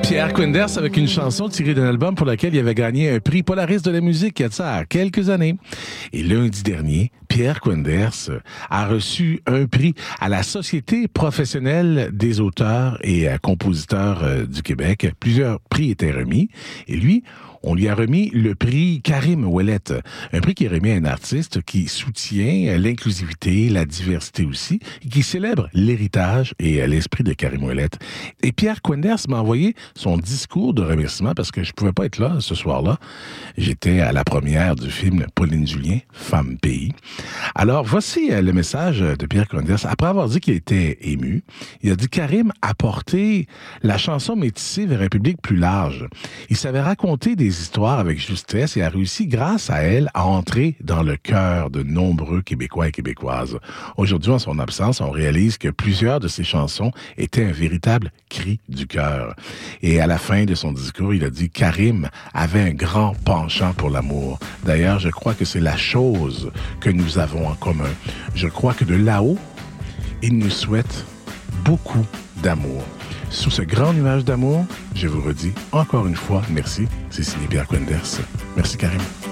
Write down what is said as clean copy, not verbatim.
Pierre Quenders avec une chanson tirée d'un album pour lequel il avait gagné un prix Polaris de la musique il y a de ça quelques années. Et lundi dernier, Pierre Quenders a reçu un prix à la Société professionnelle des auteurs et compositeurs du Québec. Plusieurs prix étaient remis et lui, on lui a remis le prix Karim Ouellet, un prix qui est remis à un artiste qui soutient l'inclusivité, la diversité aussi, et qui célèbre l'héritage et l'esprit de Karim Ouellet. Et Pierre Quenders m'a envoyé son discours de remerciement parce que je pouvais pas être là ce soir-là. J'étais à la première du film Pauline Julien, Femme Pays. Alors, voici le message de Pierre Quenders. Après avoir dit qu'il était ému, il a dit « Karim a porté la chanson métissée vers un public plus large. Il savait raconter des histoires avec justesse et a réussi, grâce à elle, à entrer dans le cœur de nombreux Québécois et Québécoises. Aujourd'hui, en son absence, on réalise que plusieurs de ses chansons étaient un véritable cri du cœur. » Et à la fin de son discours, il a dit « Karim avait un grand penchant pour l'amour. D'ailleurs, je crois que c'est la chose que nous avons en commun. Je crois que de là-haut, il nous souhaite beaucoup d'amour. » Sous ce grand nuage d'amour, je vous redis encore une fois merci. C'est signé Pierre Quenders. Merci Karim.